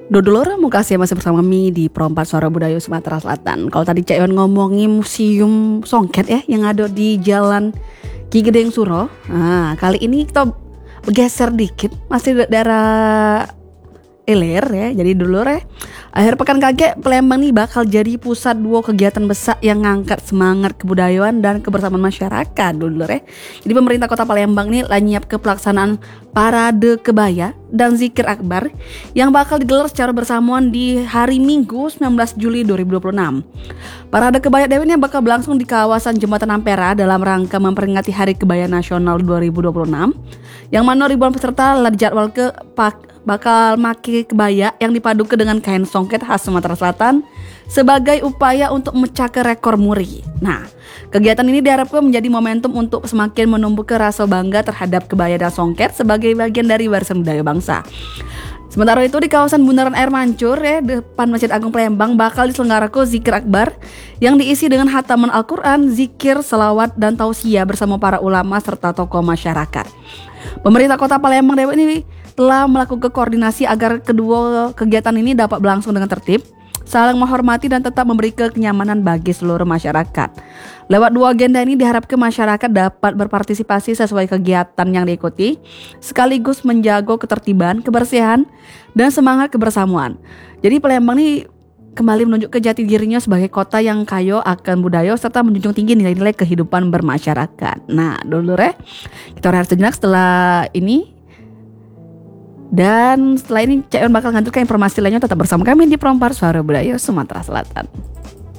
Dodolora Mukasih masih bersama kami di Perompak Suara Budaya Sumatera Selatan. Kalau tadi Cak Iwan ngomongin Museum Songket ya yang ada di Jalan Ki Gedeng Suro. Nah, kali ini kita bergeser dikit masih daerah Ilir ya. Jadi dulu akhir pekan kaget Palembang nih bakal jadi pusat dua kegiatan besar yang ngangkat semangat kebudayaan dan kebersamaan masyarakat dulu ya. Jadi pemerintah Kota Palembang nih lagi nyiap ke pelaksanaan Parade Kebaya dan Zikir Akbar yang bakal digelar secara bersamaan di hari Minggu 19 Juli 2026. Parade Kebaya Dewi ini bakal berlangsung di kawasan Jembatan Ampera dalam rangka memperingati Hari Kebaya Nasional 2026 yang mana ribuan peserta telah dijadwal bakal maki kebaya yang dipadukan dengan kain songket khas Sumatera Selatan sebagai upaya untuk memecahkan rekor muri. Nah, kegiatan ini diharapkan menjadi momentum untuk semakin menumbuhkan rasa bangga terhadap kebaya dan songket sebagai bagian dari warisan budaya bangsa. Sementara itu di kawasan Bundaran Air Mancur ya, depan Masjid Agung Palembang bakal diselenggarakan Zikir Akbar yang diisi dengan hataman Al-Quran, zikir, selawat, dan tausiah bersama para ulama serta tokoh masyarakat. Pemerintah Kota Palembang Dewa ini telah melakukan koordinasi agar kedua kegiatan ini dapat berlangsung dengan tertib, saling menghormati dan tetap memberikan kenyamanan bagi seluruh masyarakat. Lewat dua agenda ini diharapkan masyarakat dapat berpartisipasi sesuai kegiatan yang diikuti, sekaligus menjaga ketertiban, kebersihan, dan semangat kebersamaan. Jadi Palembang ini kembali menunjukkan jati dirinya sebagai kota yang kaya akan budaya serta menjunjung tinggi nilai-nilai kehidupan bermasyarakat. Nah, dulu kita harus sejenak setelah ini. Dan setelah ini Cak Iwan bakal nganturkan informasi lainnya, tetap bersama kami di Perompak Suara Budaya Sumatera Selatan.